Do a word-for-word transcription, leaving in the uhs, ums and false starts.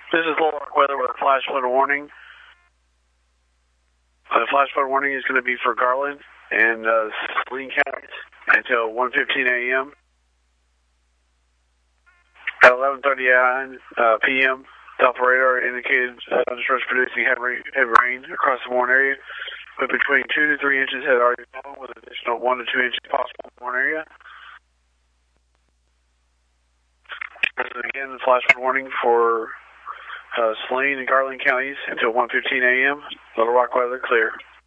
This is Little Rock weather with a flash flood warning. Uh, the flash flood warning is going to be for Garland and uh, Saline counties until one fifteen a m At eleven thirty uh, p m, Doppler radar indicated thunderstorms producing heavy rain, heavy rain across the Warren area, but between two to three inches had already fallen, with an additional one to two inches possible in the Warren area. This is again the flash flood warning for uh, Saline and Garland counties until one fifteen a m Little Rock weather clear.